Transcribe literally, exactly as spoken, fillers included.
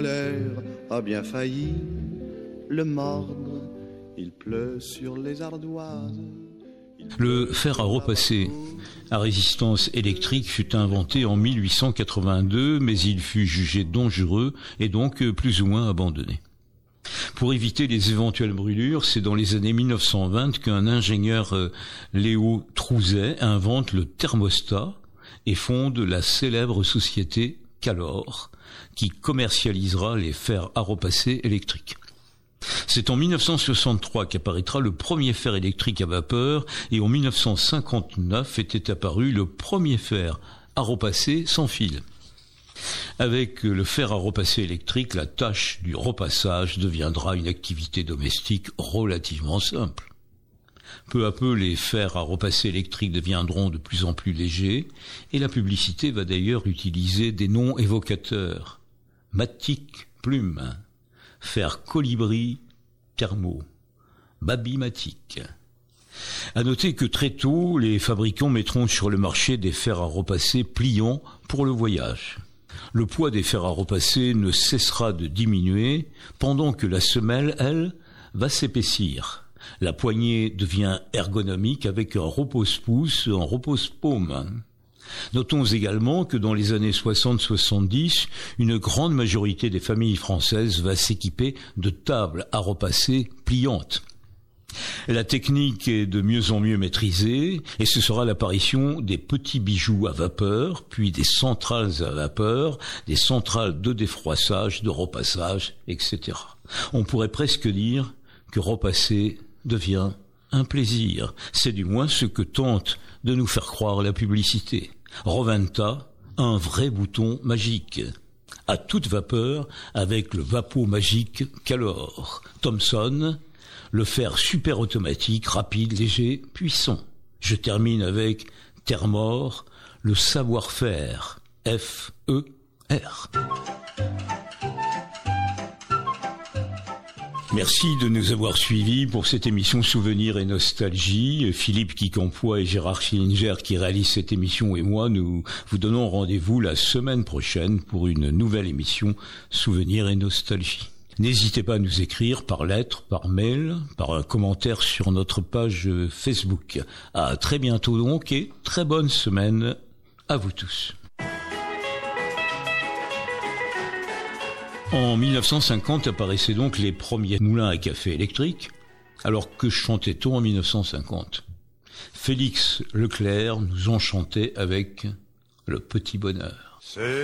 L'air a bien failli le mordre, il pleut sur les ardoises. Le fer à repasser à résistance électrique fut inventé en mille huit cent quatre-vingt-deux, mais il fut jugé dangereux et donc plus ou moins abandonné. Pour éviter les éventuelles brûlures, c'est dans les années mille neuf cent vingt qu'un ingénieur, euh, Léo Trouzet, invente le thermostat et fonde la célèbre société Calor, qui commercialisera les fers à repasser électriques. C'est en mille neuf cent soixante-trois qu'apparaîtra le premier fer électrique à vapeur et en mille neuf cent cinquante-neuf était apparu le premier fer à repasser sans fil. Avec le fer à repasser électrique, la tâche du repassage deviendra une activité domestique relativement simple. Peu à peu, les fers à repasser électriques deviendront de plus en plus légers et la publicité va d'ailleurs utiliser des noms évocateurs. Matic, plume. Fer colibri, thermo. Babymatic. À noter que très tôt, les fabricants mettront sur le marché des fers à repasser pliants pour le voyage. Le poids des fers à repasser ne cessera de diminuer pendant que la semelle, elle, va s'épaissir. La poignée devient ergonomique avec un repose-pouce, un repose-paume. Notons également que dans les années soixante soixante-dix, une grande majorité des familles françaises va s'équiper de tables à repasser pliantes. La technique est de mieux en mieux maîtrisée et ce sera l'apparition des petits bijoux à vapeur, puis des centrales à vapeur, des centrales de défroissage, de repassage, et cetera. On pourrait presque dire que repasser devient un plaisir. C'est du moins ce que tente de nous faire croire la publicité. Roventa, un vrai bouton magique. À toute vapeur avec le vapeau magique Calor. Thomson, le fer super automatique, rapide, léger, puissant. Je termine avec Thermor, le savoir-faire. F E R. Merci de nous avoir suivis pour cette émission Souvenirs et Nostalgie. Philippe Quincampoix et Gérard Schillinger qui réalisent cette émission et moi, nous vous donnons rendez-vous la semaine prochaine pour une nouvelle émission Souvenirs et Nostalgie. N'hésitez pas à nous écrire par lettre, par mail, par un commentaire sur notre page Facebook. À très bientôt donc et très bonne semaine à vous tous. En mille neuf cent cinquante apparaissaient donc les premiers moulins à café électriques. Alors que chantait-on en mille neuf cent cinquante ? Félix Leclerc nous enchantait avec Le Petit Bonheur. C'est